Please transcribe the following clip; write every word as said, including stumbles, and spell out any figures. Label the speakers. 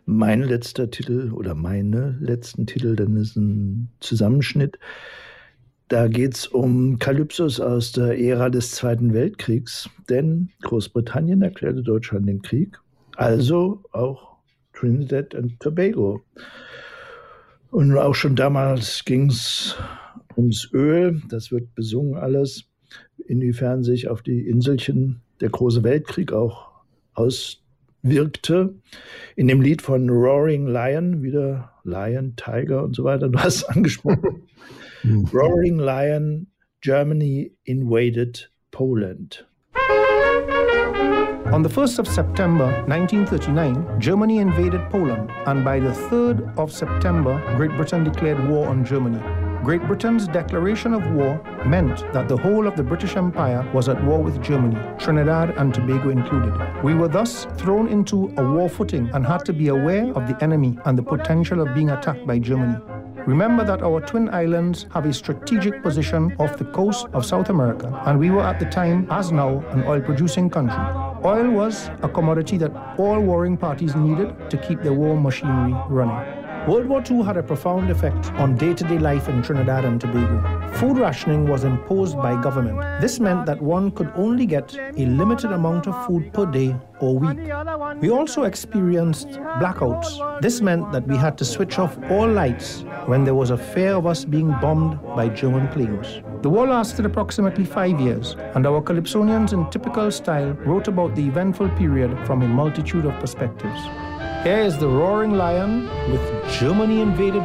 Speaker 1: mein letzter Titel oder meine letzten Titel, denn es ist ein Zusammenschnitt. Da geht's um Kalypsos aus der Ära des Zweiten Weltkriegs, denn Großbritannien erklärte Deutschland den Krieg, also auch Trinidad und Tobago. Und auch schon damals ging's ums Öl, das wird besungen alles, inwiefern sich auf die Inselchen der Große Weltkrieg auch auswirkte. In dem Lied von Roaring Lion, wieder Lion, Tiger und so weiter, du hast es angesprochen. Roaring Lion, Germany invaded Poland.
Speaker 2: On the first of September nineteen thirty-nine, Germany invaded Poland, and by the third of September, Great Britain declared war on Germany. Great Britain's declaration of war meant that the whole of the British Empire was at war with Germany, Trinidad and Tobago included. We were thus thrown into a war footing and had to be aware of the enemy and the potential of being attacked by Germany. Remember that our twin islands have a strategic position off the coast of South America, and we were at the time, as now, an oil-producing country. Oil was a commodity that all warring parties needed to keep their war machinery running. World War Two had a profound effect on day-to-day life in Trinidad and Tobago. Food rationing was imposed by government. This meant that one could only get a limited amount of food per day or week. We also experienced blackouts. This meant that we had to switch off all lights when there was a fear of us being bombed by German planes. The war lasted approximately five years, and our Calypsonians in typical style wrote about the eventful period from a multitude of perspectives. Here is the Roaring Lion with Germany invaded